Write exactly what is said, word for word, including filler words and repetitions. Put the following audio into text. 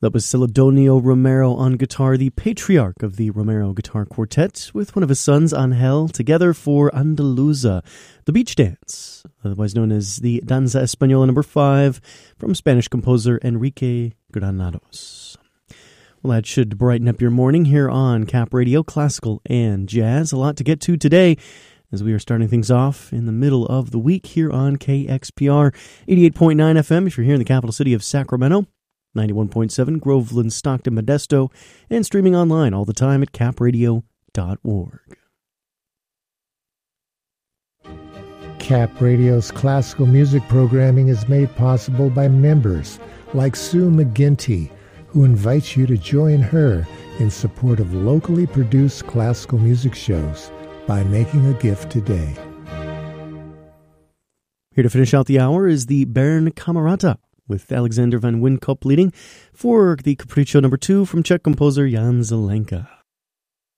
That was Celedonio Romero on guitar, the patriarch of the Romero Guitar Quartet, with one of his sons, Angel, together for Andaluza, the beach dance, otherwise known as the Danza Española number five, from Spanish composer Enrique Granados. Well, that should brighten up your morning here on Cap Radio, classical and jazz. A lot to get to today, as we are starting things off in the middle of the week here on K X P R eighty-eight point nine F M if you're here in the capital city of Sacramento, ninety-one point seven Groveland, Stockton, Modesto, and streaming online all the time at cap radio dot org. Cap Radio's classical music programming is made possible by members like Sue McGinty, who invites you to join her in support of locally produced classical music shows by making a gift today. Here to finish out the hour is the Bern Camerata, with Alexander van Winkop leading for the Capriccio number two from Czech composer Jan Zelenka.